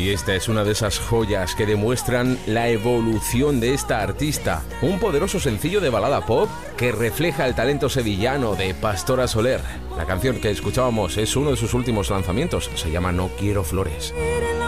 Y esta es una de esas joyas que demuestran la evolución de esta artista. Un poderoso sencillo de balada pop que refleja el talento sevillano de Pastora Soler. La canción que escuchábamos es uno de sus últimos lanzamientos. Se llama No quiero flores.